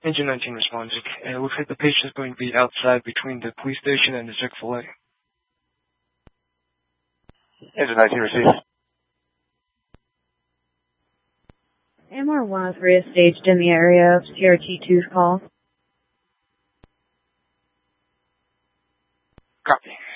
Engine 19 responding. And it looks like the patient is going to be outside between the police station and the Chick-fil-A. Engine 19 received. MR103 is staged in the area of CRT2's call. Copy.